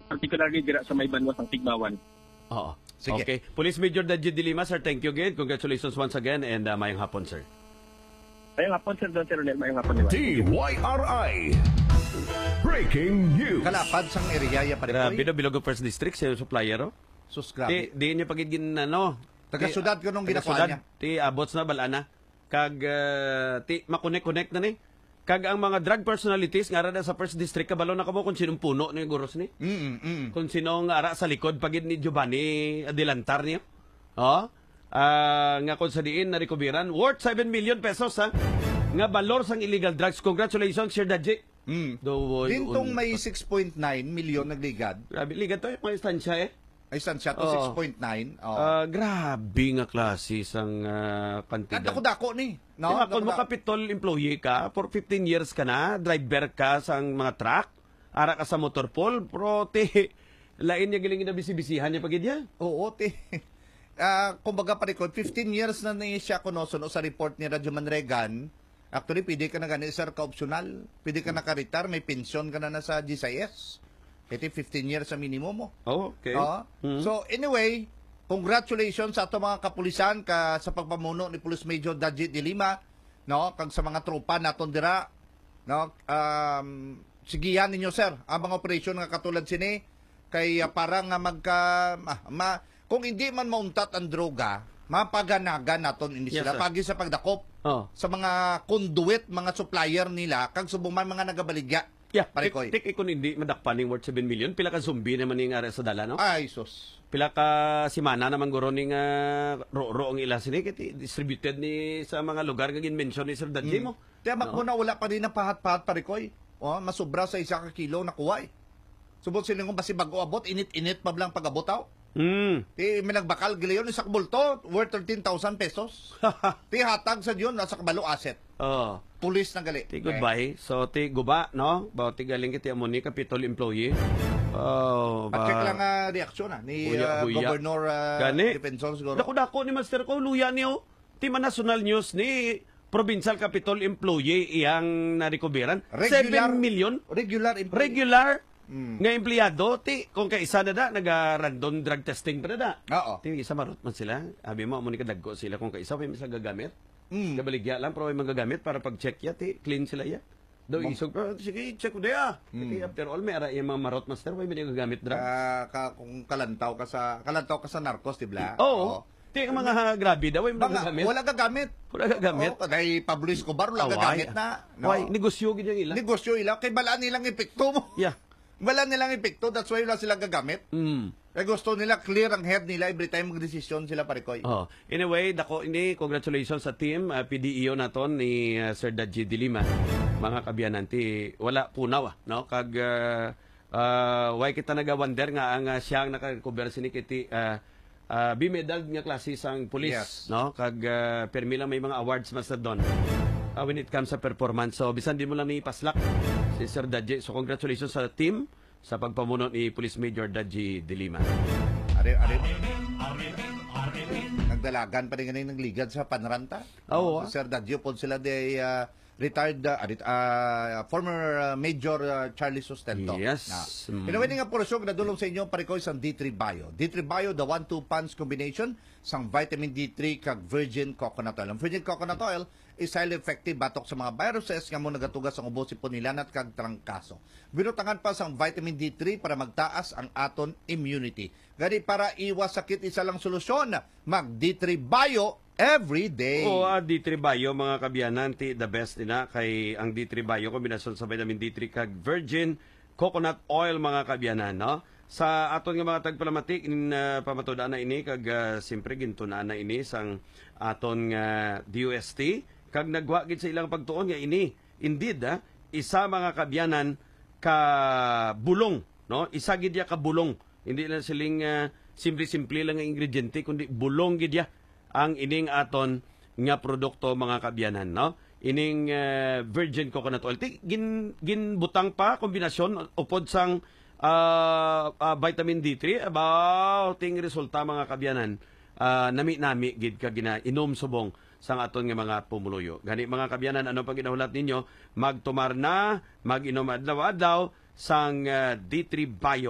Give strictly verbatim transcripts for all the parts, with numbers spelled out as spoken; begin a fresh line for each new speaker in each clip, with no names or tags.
particularly dira sa may banwas ng Tigbawan.
Oo.
Sige.
Okay. Police Major Dadji de Lima, sir, thank you again. Congratulations once again and uh, mayang hapon, sir.
Mayang hapon, Sir Don Sir Ronel. Mayang hapon, Liwan.
D Y R I Breaking News.
Kalapad sang area pa rin.
Grabe do, Bilogo First District, siya supplier, oh.
Sus,
Di,
grabe.
di niya pagiging, ano,
Taga-sudad ko nung ginakuha niya.
Ti abots na balana. Kag, uh, ti makonek-connect na ni. Kag ang mga drug personalities, nga rada sa First District, kabalo na kamo kung sinong puno ni Guros ni.
Mm, mm.
Kung sinong ara sa likod, pagid ni Giovanni Adelantar niya. Oh, uh, nga kung sa diin na recoveran, worth seven million pesos, ha? Nga balor sang illegal drugs. Congratulations, Sir Dadji.
Mm.
Do,
Dintong may six point nine million nagligad.
Grabe, ligad to, yung mga istansya eh.
Ay, saan siya to?
Oo.
six point nine. Oh.
Ah, grabe nga klase sang uh,
At
kantidad.
ako dako ni.
No,
No?
kung mo
Dako-
kapitol employee ka, for fifteen years ka na, driver ka sa mga truck, ara ka sa motor pool, pero te, lain niya giling na bisibisihan niya pagid yan.
Oo, te. Ah, kumbaga pa rin ko, fifteen years na ni siya kunoson o sa report ni Radyo Manregan. Actually, pwede ka na gani, sir, ka-optional. Pwede ka naka-retire, may pensyon ka na na sa G C S. Ito fifteen years sa minimum mo.
Oh, okay.
Oo.
Mhm.
So, anyway, congratulations sa ato mga kapulisan ka sa pagpamuno ni Police Major Dadji de Lima, no, kag sa mga tropa naton dira, no, um, sigihan ninyo, sir, ang mga operasyon nga katulad sini kay uh, para nga magka ah, ma, kung hindi man mauntat ang droga, mapaganagan naton ini
Yes,
sila
sir.
pagi sa pagdakop
Oh.
sa mga conduit, mga supplier nila kag subuman mga nagabaligya.
Yeah,
Pare
tik,
koy.
tik ikon hindi madakpan ning worth seven million, pila ka zombie naman ning ara sa dala, no?
Ay, sus.
Pila ka simana naman guro ning uh, ro-ro ang ila sini kiti distributed ni sa mga lugar nga gin-mention ni Sir Dadji mo.
Tiyamak mo na wala pa rin ang pahat-pahat parikoy. O, masubra sa isa ka kilo nakuha eh. Subot sila kung basi bago abot, init-init pa lang pag-abot tao.
Mm.
Ti may nagbakal gili yun, isak bulto, worth thirteen thousand pesos. Ti hatag sa diyon, nasa kabalo asset.
Oh.
Pulis na gali.
Ti goodbye. So ti guba, no? Ba ti galing kiti amo ni Capitol employee. Oh, ba.
Pa-check lang nga reaksyon ah, ni
Huya,
uh,
huya.
Governor uh,
Gani.
Defensor siguro.
Dako-dako ni Master ko luya niyo. Ti man National News ni Provincial Capitol employee iyang na-recoveran. seven million
Regular employee.
regular
Mm.
nga empleyado. Ti kung kaisa na da naga-random drug testing pa na da.
Oo.
Ti isa marot man sila. Abi mo amo ni kadagko sila kung kaisa may misa gagamit.
Mm.
Kabaligya lang pero may magagamit para pag-check ya ti clean sila ya. Daw isog pero sige check ko dia. Ti after all may ara yung mga marot master may gagamit drug.
Ah, ka, kung kalantaw ka sa kalantaw ka sa narcos, tibla.
Oo. Ti ang mga grabe daw may
Mga,
magagamit.
wala gagamit.
Wala gagamit.
Oo, dahil Pablo Escobar, wala gagamit na. No?
Why? Negosyo gid yung ila.
Negosyo ila, kay balaan nilang epekto mo.
Yeah.
Wala nilang epekto, that's why wala sila gagamit.
Mm.
Kaya gusto nila clear ang head nila every time mag-desisyon sila parikoy.
Oh. Anyway, dako ini congratulations sa team uh, P D E O naton ni uh, Sir Dadji de Lima. Mga kabiyanan ti wala punaw ah, no? Kag uh, uh, why kita naga-wonder nga ang uh, siyang naka-recover sini kiti uh, uh, B-medal nga klase sang pulis,
Yes.
no? Kag uh, permi lang may mga awards master don. Uh, when it comes sa performance. So bisan di mo lang ni paslak si Sir Dadji. So congratulations sa team sa pagpamuno ni Police Major Dadji de Lima.
Are, are, nagdalagan pa rin ngayon ng ligad sa Panranta.
Oo, ah.
Si Sir Dadyo po sila de uh, retired, uh, uh, former uh, Major uh, Charlie Sustento.
Yes.
Na.
Mm.
Pinawin nga po na dulong sa inyo parikoy sang D three Bio. D three Bio, the one two punch combination sang vitamin D three kag virgin coconut oil. Ang virgin coconut oil is highly effective batok sa mga viruses nga mo nagatugas ang ubo sipon nilanat kag trangkaso. Binutangan pa sang vitamin D three para magtaas ang aton immunity. Gani para iwas sakit isa lang solusyon, mag D three Bio every day.
Oo, ah, D three Bio, mga kabiyanan, ti the best nila kay ang D three Bio, kombinasyon sa vitamin D three kag virgin coconut oil, mga kabiyanan, no? Sa aton nga mga tagpalamatik, in uh, pamatudaan na ini, kag uh, siyempre gintunaan na ini sang aton nga D U S T, kag nagwagid sa ilang pagtuon nga ini. Indeed, ah, isa mga kabyanan ka bulong, no? Isa gid ya ka bulong. Hindi lang siling uh, simple-simple lang ang ingrediente, kundi bulong gid ya ang ining aton nga produkto, mga kabyanan, no? Ining uh, virgin coconut oil. Ti, gin, ginbutang pa kombinasyon upod sang uh, uh, vitamin D three. About ting resulta, mga kabyanan. Uh, nami-nami gid ka gina inom subong sang aton nga mga pumuluyo. Gani, mga kabyanan, ano pang ginahulat ninyo? Magtumar na, mag-inom adlaw-adlaw sang uh, D three Bio,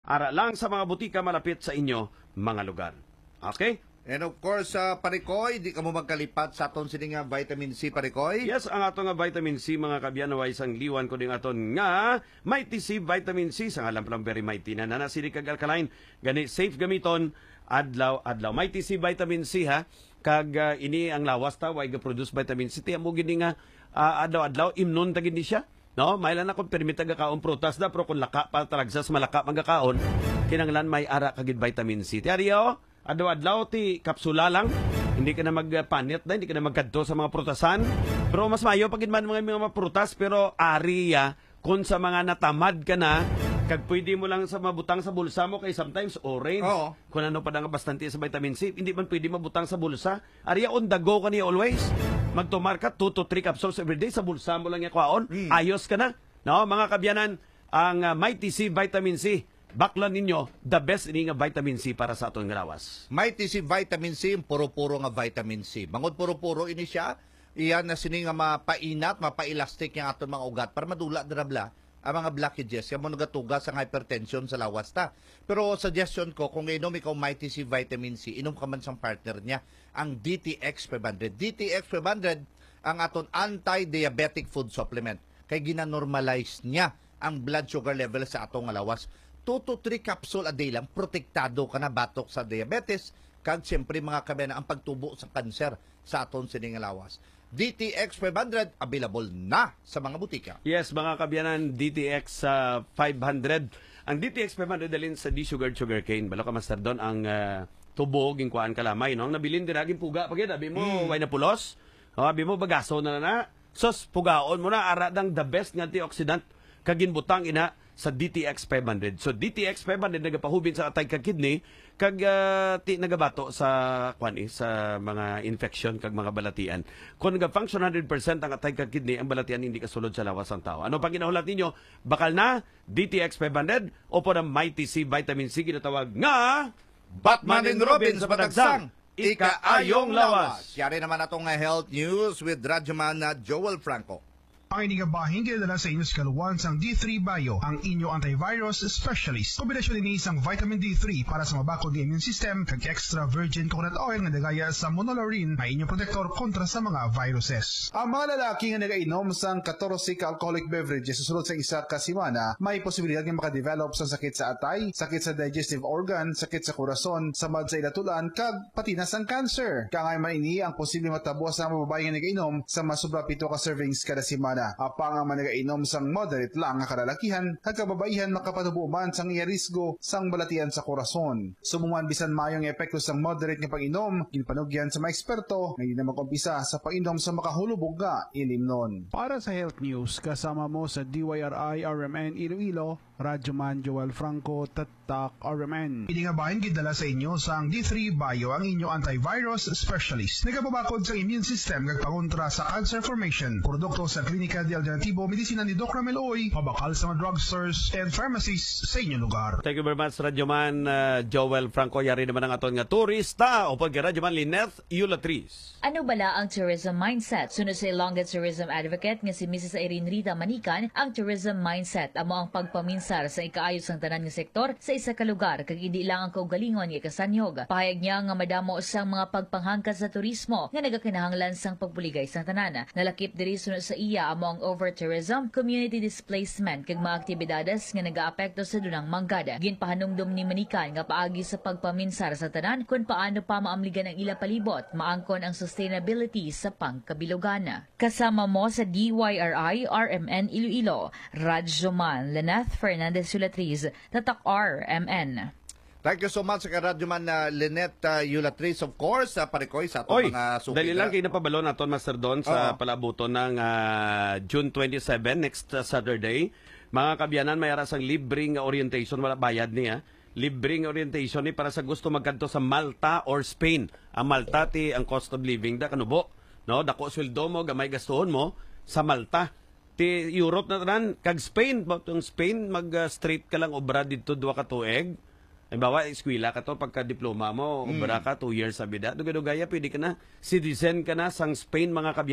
ara lang sa mga butika malapit sa inyo mga lugar. Okay?
And of course, sa Parikoy, di ka mo magkalipat sa aton sining nga vitamin C, Parikoy.
Yes, ang ato nga vitamin C mga kabyan way isang liwan ko ding aton nga Mighty C vitamin C sa ngalan palang very mighty na nana sili kag alkaline gani safe gamiton adlaw adlaw. Mighty C vitamin C ha kag uh, ini ang lawas ta way ga produce vitamin C ti amo gini nga uh, adlaw adlaw imnon ta gini siya. No, mailan na kung permita ga kaon prutas da pero kung laka pa talagsas malaka man ga kaon kinanglan may ara kagid vitamin C. Ti ariyo adlaw-adlaw ti kapsula lang. Hindi ka na magpanit na, hindi ka na magkadto sa mga prutasan. Pero mas mayo pagid man mga mga prutas pero ariya kung sa mga natamad ka na kag pwede mo lang sa mabutang sa bulsa mo kay sometimes orange.
Oo.
Kung ano pa nga bastante sa vitamin C, hindi man pwede mabutang sa bulsa. Ariya on the go ka niya always. Magtumar ka two to three capsules every day sa bulsa mo lang yung kwaon. Mm. Ayos ka na. No, mga kabyanan, ang uh, Mighty C vitamin C baklan ninyo, the best ini nga vitamin C para sa atong lawas.
Mighty C vitamin C, puro-puro nga vitamin C. Bangod puro-puro ini siya, iyan na sini nga mapainat, mapailastik yung atong mga ugat para madula drabla ang mga blockages, yung mga tugas sa hypertension sa lawas ta. Pero suggestion ko, kung inom ikaw Mighty C vitamin C, inom ka man sa partner niya, ang D T X five hundred. D T X five hundred, ang aton anti-diabetic food supplement. Kay ginanormalize niya ang blood sugar level sa atong lawas. two to three capsule a day lang, protektado ka na batok sa diabetes, kag siyempre mga kabena ang pagtubo sa kanser sa aton sining lawas. D T X five hundred, available na sa mga butika.
Yes, mga kabyanan, D T X uh, five hundred. Ang D T X five hundred dalhin sa D-Sugar Sugarcane. Balo ka, Master Don, ang uh, tubo, ginkuhaan kalamay. No? Ang nabilin din aging puga. Pagyan, abi mo, mm. way na pulos. O, abi mo, bagaso na na. Sos, pugaon mo na, aradang the best nga antioxidant kaginbutang ina sa D T X five hundred. So D T X five hundred nagapahubin sa atay kag kidney kag uh, ti nagabato sa kwan eh, sa mga infection kag mga balatian. Kung nag-function one hundred percent ang atay kag kidney, ang balatian hindi kasulod sa lawas ang tao. Ano pang ginahulat ninyo? Bakal na D T X five hundred o po ng Mighty C vitamin C ginatawag nga
Batman and Robin sa patagsang ikaayong lawas. Yari naman atong health news with Radyoman na Joel Franco.
Ang inigabahin kinadala sa inyo sa kaluwan sang D three Bio, ang inyo antivirus specialist. Kombinasyon din isang vitamin D three para sa mabakod ng immune system kag extra virgin coconut oil nga nagaya sa monolaurin na inyong protector kontra sa mga viruses. Ang mga lalaki nga nagainom sang fourteen ka alcoholic beverages sa sulod sa isa ka semana, may posibilidad nga makadevelop sa sakit sa atay, sakit sa digestive organ, sakit sa korason, samad sa ilatulan, kag pati na sang cancer. Kangay man ini ang posibleng matabo sa mga babae nga nagainom sa masubra pito ka servings kada semana. Apang ang managainom sang moderate lang nga kalalakihan kag kababaihan makapatubo man sang iya risgo sang balatian sa korason. Sumuman bisan mayong epekto sang moderate nga pag-inom, ginpanugyan sa mga eksperto nga hindi na mag-umpisa sa pag-inom sa makahulubog nga ilimnon. Para sa health news, kasama mo sa D Y R I R M N Iloilo, Radyoman Joel Franco, Tatak R M N. Iningabahin gidala sa inyo sang D three Bio, ang inyo antivirus specialist. Nagapabakod sa immune system kag pangontra sa cancer formation. Produkto sa Klinika de Alternativo Medisina ni Doc Ramel Oy, pabakal sa mga drugstores and pharmacies sa inyong lugar.
Thank you very much, Radyoman uh, Joel Franco. Yari naman ang aton nga turista o pag Radyoman Lineth Eulatriz.
Ano bala ang tourism mindset? Sunod sa Ilongga Tourism Advocate nga si Missus Irene Rita Manikan, ang tourism mindset amo ang pagpaminsar sa ikaayos ng tanan nga sektor sa isa ka lugar kag hindi lang ang kaugalingon nga kasanyog. Pahayag niya nga madamo sang mga pagpanghangkas sa turismo nga nagakinahanglan sang pagbuligay sa tanan. Nalakip diri sunod sa iya amo ang over-tourism, community displacement kag mga aktibidades nga nagaapekto sa dunang manggada. Ginpahanumdum ni Manikan nga paagi sa pagpaminsar sa tanan kung paano pa maamligan ang ila palibot, maangkon ang sustainability sa pangkabilogana. Kasama mo sa D Y R I R M N Iloilo, Radyoman Lineth Fernandez Eulatriz, Tatak R M N.
Thank you so much sa Radyoman na Lineth uh, Eulatriz, of course, sa Parikoy sa atong mga suki.
Dali lang kayo napabalo naton, Master Don, sa
Oo.
palabuto ng uh, June twenty-seven, next uh, Saturday. Mga kabyanan, may arasang libreng orientation, wala bayad niya. Libreng orientation ni para sa gusto magkanto sa Malta or Spain. Ang Malta, ti, ang cost of living, da kanubo. No? Dako sweldo mo, gamay gastuhon mo sa Malta. Ti Europe na tanan, kag Spain, yung Spain, mag-straight ka lang obra dito dua ka tuig. Ay bawa, eskwela ka to, pagka-diploma mo, mm. obra ka, two years sa bida. Dugay-dugaya, pwede ka na, citizen ka na sang Spain, mga kabyanan.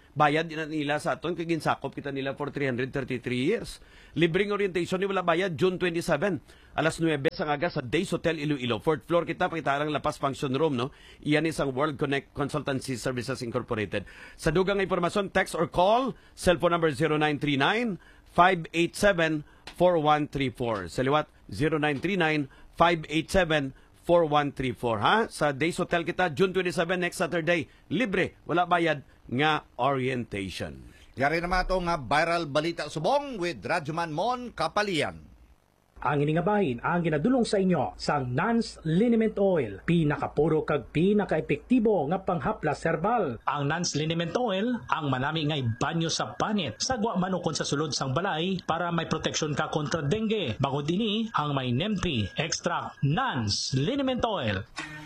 bayad din na nila sa aton, kay ginsakop kita nila for three hundred thirty-three years. Libreng orientation ni wala bayad, June twenty-seven, alas nuwebe sa aga sa Days Hotel Iloilo. Fourth floor kita, pakita lang lapas function room, no? Iyan isang World Connect Consultancy Services Incorporated. Sa dugang impormasyon, text or call, cellphone number zero nine three nine, five eight seven, four one three four. Sa liwat, zero nine three nine, five eight seven, four one three four, ha? Sa Days Hotel kita, June twenty-seven, next Saturday. Libre, wala bayad nga orientation.
Yari naman ito nga viral balita subong with Radyoman Mon Kapalian.
Ang iningabahin ang ginadulong sa inyo sang Nance Liniment Oil, pinakapuro kag pinakaepektibo nga panghaplas herbal. Ang Nance Liniment Oil ang manami ngay banyo sa panit, sagwa manukon sa sulod sang balay para may proteksyon ka kontra dengue. Bangod ini ang may N E M P extract Nance Liniment Oil.